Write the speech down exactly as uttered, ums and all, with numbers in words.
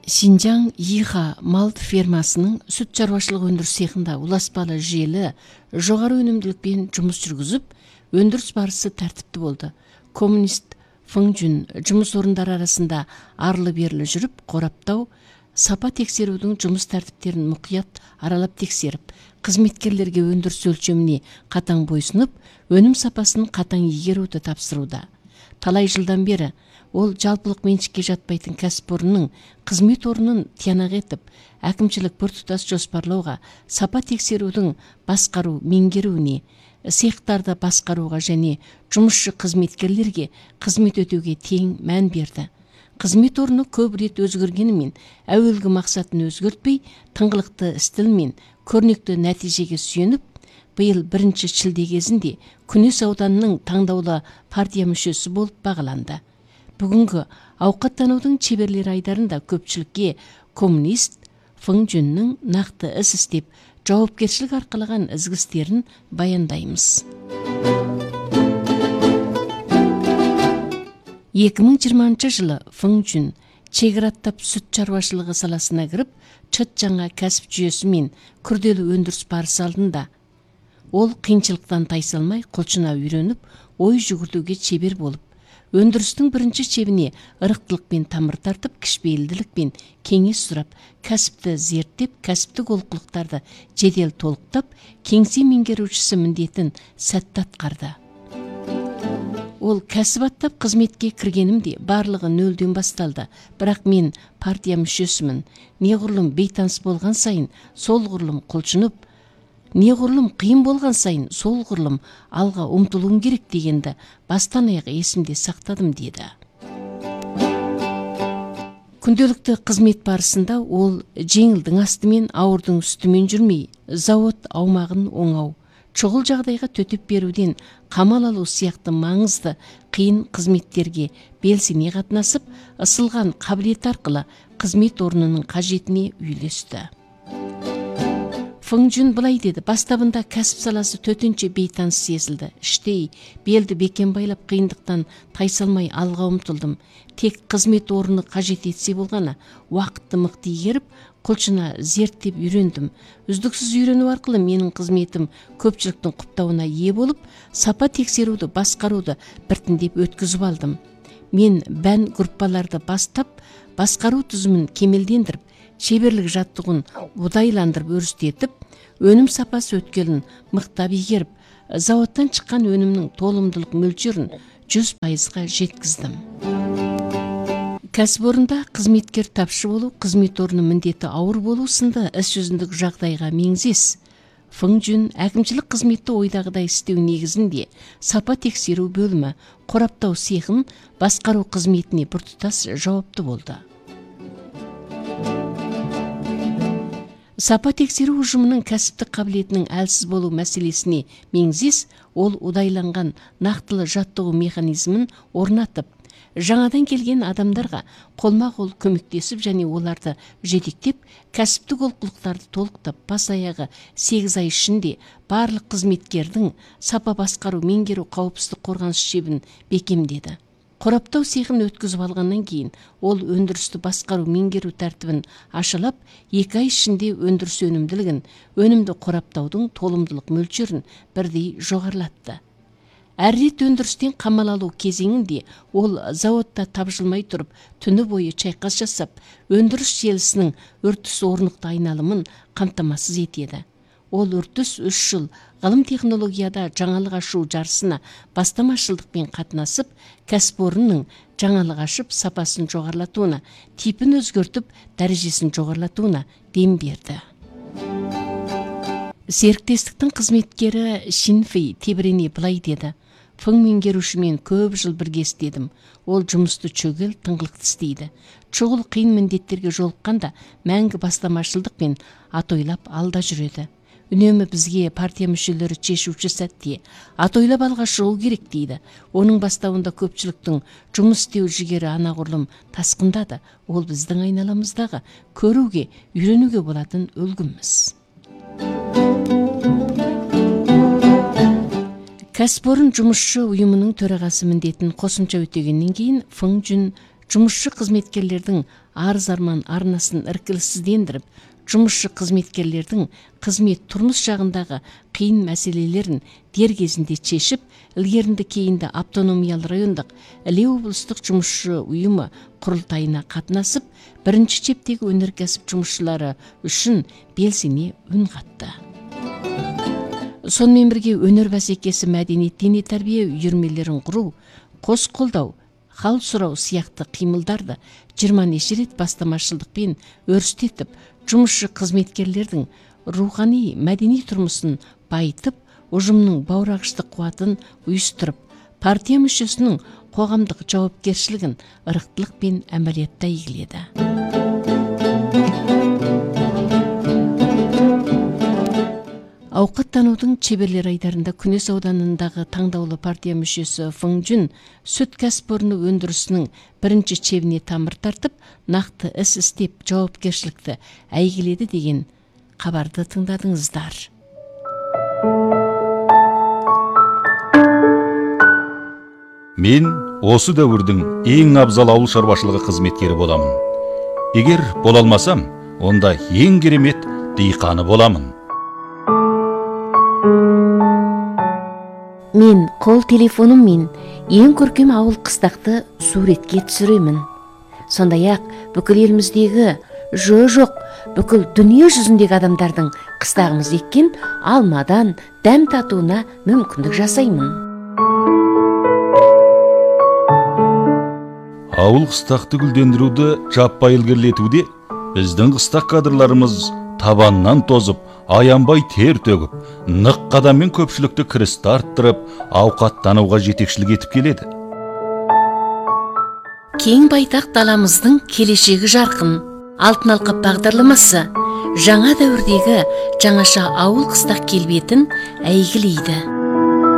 Синжаң Иха мал фермасының сүт чаруашылығы өндіріс цехында уласпалы желі жоғары өнімділікпен жұмыс жүргізіп, өндіріс барысы тәртіпті болды. Коммунист Фың Жүн жұмыс орындары арасында арлы-берлі жүріп, қораптау, сапа тексерудің жұмыс тәртіптерін мұқият аралап тексеріп, қызметкерлерге өндіріс өлшеміне қатаң бойсынып, өнім сапасын қатаң игеруді тапсыруда. Талай жылдан бері ол жалпылық меншікке жатпайтын кәсіпорынның қызмет орнын тиянақ етіп, әкімшілік біртұтас жоспарлауға, сапа тексерудің басқару меңгеруіне, цехтарды басқаруға және жұмысшы қызметкерлерге қызмет өтеуге тең мән берді. Қызмет орны көп рет өзгергенімен, әуелгі мақсатын өзгертпей, тыңғылықты стилмен көрнекті нәтижеге сүйеніп, биыл бірінші шілде кезінде Күнес ауданының таңдаулы партия мүшесі болып бағаланды. Бүгінгі ауқаттанудың шеберлері айдарында көпшілікке коммунист Фың Жүннің нақты іс істеп, жауапкершілік арқалаған ізгі істерін баяндаймыз. екі мың жиырмасыншы жылы Фың Жүн шекараттап сүт шаруашылығы саласына кіріп, чыт жаңа кәсіп жүйесі мен күрделі өндіріс барысы алдында. Ол қиыншылықтан тайсалмай, құлшына үйреніп, ой жүгіртуге шебер болып, өндірістің бірінші шебіне ырықтылықпен тамыр тартып, кішіпейілділікпен кеңес сұрап, кәсіпті зерттеп, кәсіптік олқылықтарды жедел толықтап, кеңсе меңгерушісі міндетін сәтті атқарды. Ол кәсіп аттап қызметке кіргенімде барлығы нөлден басталды, бірақ мен партия мүшесімін. Неғұрлым бейтаныс болған сайын, сол ғұрлым құлшынып, неғұрлым қиын болған сайын, сол ғұрлым алға ұмтылуым керек дегенді бастан аяқ есімде сақтадым деді. Күнделікті қызмет барысында ол жеңілдің астымен, ауырдың үстімен жүрмей, зауыт аумағын оңау, шұғыл жағдайға төтеп беруден қамал алу сияқты маңызды қиын қызметтерге белсене қатынасып, ысылған қабілет арқылы қызмет орнының қажетіне үйлесті. Фың Жүн былай деді: бастабында кәсіп саласы төтенше бейтаныс сезілді. Іштей белді бекен байлап, қиындықтан тайсалмай алға ұмтылдым. Тек қызмет орны қажет етсе болғаны, уақытты мықты игеріп, құлшына зерттеп үйрендім. Үздіксіз үйрену арқылы менің қызметім көпшіліктің құптауына ие болып, сапа тексеруді, басқаруды біртіндеп өткізіп алдым. Мен бән группаларды бастап, басқару түзімін кемелдендіріп, шеберлік жаттығын будайландырып өрістетіп, өнім сапасы өткелін мықтап игеріп, зауыттан шыққан өнімнің толымдылық мөлшерін жүз пайызға жеткіздім. Кәсіпорында қызметкер тапшы болу, қызмет орны міндеті ауыр болу сынды іс жүзіндік жағдайға меңзес. Фың Жүн әкімшілік қызметті ойдағыдай істеу негізінде сапа тексеру бөлімі, қораптау цехын басқару қызметіне біртұтас жауапты болды. Сапа тексеру ұжымының кәсіптік қабілетінің әлсіз болу мәселесіне меңзес, ол удайланған нақтылы жаттығу механизмін орнатып, жаңадан келген адамдарға қолма-қол көмектесіп және оларды жетектеп, кәсіптік олқылықтарды толықтап, бас аяғы сегіз ай ішінде барлық қызметкердің сапа басқару меңгеру қауіпсіздік қорғаныс шебін бекемдеді. Қораптау цехын өткізіп алғаннан кейін, ол өндірісті басқару меңгеру тәртібін ашылап, екі ай ішінде өндіріс өнімділігін, өнімді қораптаудың толымдылық мөлшерін бірдей жоғарылатты. Әр рет өндірістен қамал алу кезеңінде ол зауытта тапжылмай тұрып, түні бойы шайқас жасап, өндіріс желісінің үрдіс орнықты айналымын қамтамасыз етеді. Ол үрдіс үш жыл ғылым технологияда жаңалық ашу жарысына бастамашылдықпен қатынасып, кәсіпорынның жаңалық ашып, сапасын жоғарлатуына, типін өзгертіп, дәрежесін жоғарлатуына дем берді. Серіктестіктің қызметкері Шинфей тебірене былай деді: Фың меңгерушімен көп жыл бірге істедім. Ол жұмысты чөгел, тыңғылықты істейді. Шұғыл қиын міндеттерге жолыққанда мәңгі бастамашылдықпен атойлап алда жүреді. Үнемі бізге партия мүшелері шешуші сәтте атойлап алға шығу керек дейді. Оның бастауында көпшіліктің жұмыс істеу жігері анағұрлым тасқындады. Ол біздің айналамыздағы көруге, үйренуге болатын үлгіміз. Кәсіпорын жұмысшы ұйымының төрағасы міндетін қосымша өтегеннен кейін Фың Жүн жұмысшы қызметкерлердің арыз арман арнасын іркіліссіздендіріп, жұмысшы қызметкерлердің қызмет тұрмыс жағындағы қиын мәселелерін дер кезінде шешіп, ілгерінді кейінді автономиялы райондық Іле облыстық жұмысшы ұйымы құрылтайына қатынасып, бірінші чептегі өнеркәсіп жұмысшылары үшін белсене үн қатты. Сонымен бірге өнер бәсекесі, мәдениет, дене тәрбие үйірмелерін құру, қос қолдау, хал сұрау сияқты қимылдарды жиырма неше рет бастамашылдықпен өрістетіп, жұмысшы қызметкерлердің рухани мәдени тұрмысын байытып, ұжымның баурағыштық қуатын ұйыстырып, партия мүшесінің қоғамдық жауапкершілігін ырықтылық пен әмәлиятта игіледі. Ауқаттанудың шеберлер айдарында Күнес ауданындағы таңдаулы партия мүшесі Фың Жүн сүт кәсіпорны өндірісінің бірінші чебіне тамыр тартып, нақты іс істеп, жауапкершілікті әйгіледі деген хабарды тыңдадыңыздар. Мен осы дәуірдің ең абзал ауыл шаруашылығы қызметкері боламын. Егер бола алмасам, онда ең керемет диқаны боламын. Мен қол телефоныммен ең көркем ауыл қыстақты суретке түсіремін. Сондай-ақ бүкіл еліміздегі жо-жоқ, бүкіл дүние жүзіндегі адамдардың қыстағымыз еккен алмадан дәм татуына мүмкіндік жасаймын. Ауыл қыстақты гүлдендіруді жаппай ілгерілетуде біздің қыстақ кадрларымыз табаннан тозып, аянбай тер төгіп, нық қадаммен көпшілікті кірісті арттырып, ауқаттануға жетекшілік етіп келеді. Кең байтақ даламыздың келешегі жарқын. Алтын алқап бағдарламасы жаңа дәуірдегі жаңаша ауыл қыстақ келбетін әйгілейді.